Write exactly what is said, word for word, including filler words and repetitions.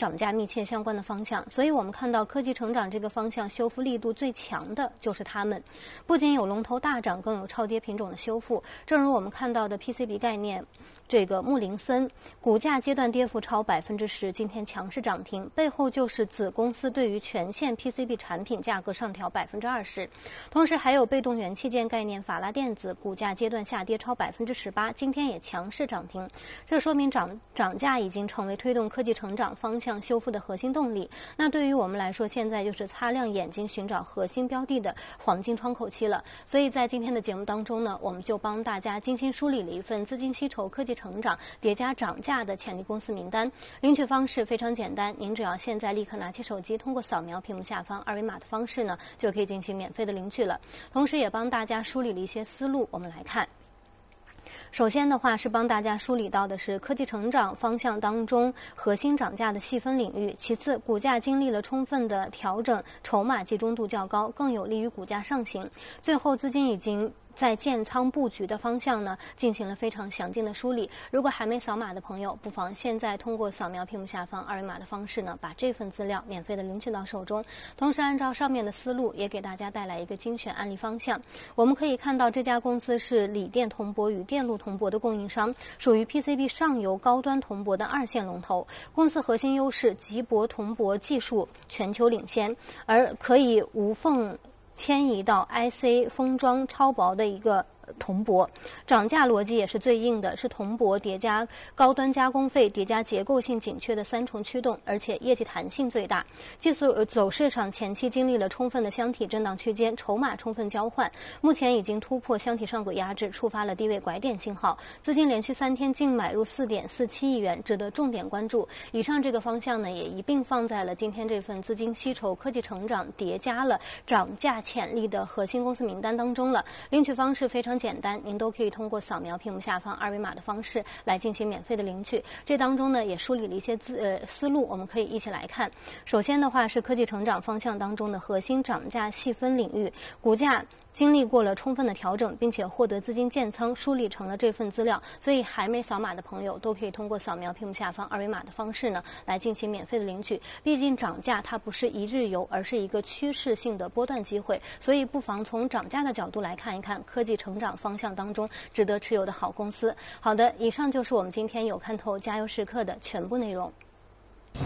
涨价密切相关的方向。所以我们看到科技成长这个方向修复力度最强的就是它们，不仅有龙头大涨，更有超跌品种的修复。正如我们看到的 P C B 概念，这个穆林森股价阶段跌幅超百分之十，今天强势涨停，背后就是子公司对于全线 P C B 产品价格上调百分之二十。同时还有被动元器件概念法拉电子股价阶段下跌超百分之十八，今天也强势涨停。这说明涨涨价已经成为推动科技成长方向修复的核心动力。那对于我们来说，现在就是擦亮眼睛寻找核心标的的黄金窗口期了。所以在今天的节目当中呢，我们就帮大家精心梳理了一份资金吸筹、科技成长叠加涨价的潜力公司名单。领取方式非常简单，您只要现在立刻拿起手机，通过扫描屏幕下方二维码的方式呢，就可以进行免费的领取了。同时也帮大家梳理了一些思路，我们来看。首先的话是帮大家梳理到的是科技成长方向当中核心涨价的细分领域，其次股价经历了充分的调整，筹码集中度较高，更有利于股价上行。最后资金已经在建仓布局的方向呢，进行了非常详尽的梳理。如果还没扫码的朋友，不妨现在通过扫描屏幕下方二维码的方式呢，把这份资料免费的领取到手中。同时按照上面的思路，也给大家带来一个精选案例方向。我们可以看到这家公司是锂电铜箔与电路铜箔的供应商，属于 P C B 上游高端铜箔的二线龙头。公司核心优势极薄铜箔技术全球领先，而可以无缝迁移到 I C 封装超薄的一个铜箔。涨价逻辑也是最硬的，是铜箔叠加高端加工费叠加结构性紧缺的三重驱动，而且业绩弹性最大。技术走势上前期经历了充分的箱体震荡区间，筹码充分交换，目前已经突破箱体上轨压制，触发了低位拐点信号。资金连续三天净买入 四点四七亿元，值得重点关注。以上这个方向呢，也一并放在了今天这份资金吸筹、科技成长叠加了涨价潜力的核心公司名单当中了。领取方式非常简单，您都可以通过扫描屏幕下方二维码的方式来进行免费的领取。这当中呢，也梳理了一些资呃思路，我们可以一起来看。首先的话是科技成长方向当中的核心涨价细分领域，股价经历过了充分的调整，并且获得资金建仓，梳理成了这份资料。所以还没扫码的朋友，都可以通过扫描屏幕下方二维码的方式呢，来进行免费的领取。毕竟涨价它不是一日游，而是一个趋势性的波段机会，所以不妨从涨价的角度来看一看科技成长方向当中值得持有的好公司。好的，以上就是我们今天有看透加油时刻的全部内容。